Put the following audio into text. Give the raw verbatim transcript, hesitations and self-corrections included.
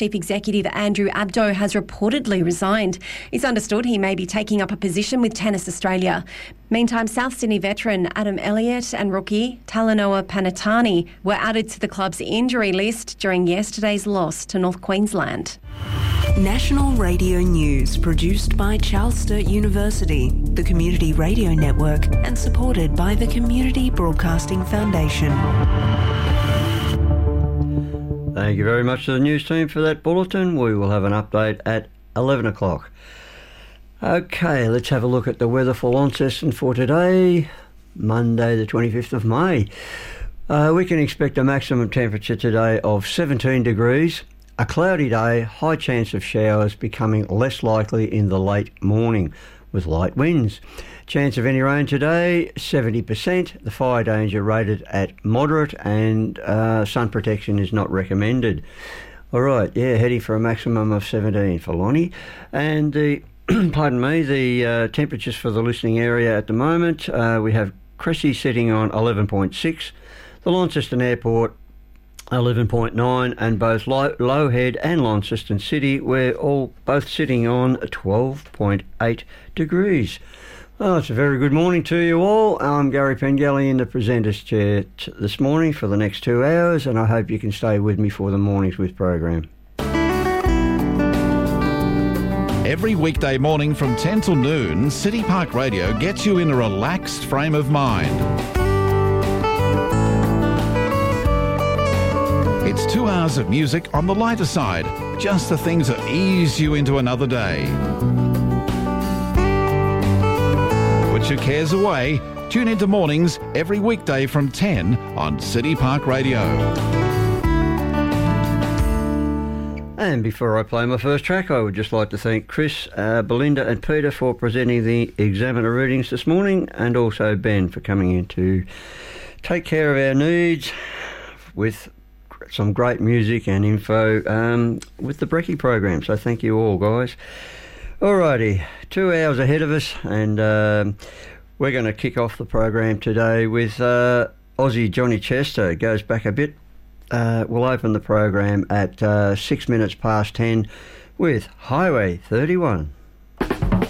Chief Executive Andrew Abdo has reportedly resigned. It's understood he may be taking up a position with Tennis Australia. Meantime, South Sydney veteran Adam Elliott and rookie Talanoa Panatani were added to the club's injury list during yesterday's loss to North Queensland. National Radio News, produced by Charles Sturt University, the Community Radio Network, and supported by the Community Broadcasting Foundation. Thank you very much to the news team for that bulletin. We will have an update at eleven o'clock. Okay, let's have a look at the weather for Launceston for today, Monday the twenty-fifth of May. Uh, we can expect a maximum temperature today of seventeen degrees. A cloudy day, high chance of showers becoming less likely in the late morning with light winds. Chance of any rain today, seventy percent. The fire danger rated at moderate, and uh, sun protection is not recommended. All right, yeah, heading for a maximum of seventeen for Lonnie. And the, pardon me, the uh, temperatures for the listening area at the moment, uh, we have Cressy sitting on eleven point six. The Launceston Airport, eleven point nine, and both Low, Lowhead and Launceston City, we're all both sitting on twelve point eight degrees. Well, it's a very good morning to you all. I'm Gary Pengelly in the presenter's chair t- this morning for the next two hours, and I hope you can stay with me for the Mornings With program. Every weekday morning from ten till noon, City Park Radio gets you in a relaxed frame of mind. It's two hours of music on the lighter side, just the things that ease you into another day. Put your cares away. Tune into Mornings every weekday from ten on City Park Radio. And before I play my first track, I would just like to thank Chris, uh, Belinda and Peter for presenting the Examiner readings this morning, and also Ben for coming in to take care of our needs with some great music and info um, with the Brekkie program. So thank you all, guys. Alrighty, two hours ahead of us, and um, we're going to kick off the program today with uh, Aussie Johnny Chester. It goes back a bit. Uh, we'll open the program at uh, six minutes past ten with Highway thirty-one.